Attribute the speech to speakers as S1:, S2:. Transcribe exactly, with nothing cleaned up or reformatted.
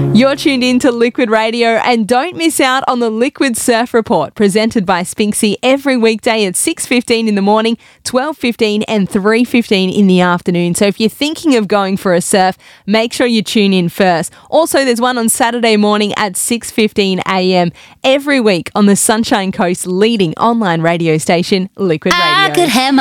S1: You're tuned in to Liquid Radio, and don't miss out on the Liquid Surf Report presented by Spinksy every weekday at six fifteen in the morning, twelve fifteen and three fifteen in the afternoon. So if you're thinking of going for a surf, make sure you tune in first. Also, there's one on Saturday morning at six fifteen a m every week on the Sunshine Coast's leading online radio station, Liquid Radio.
S2: I could have my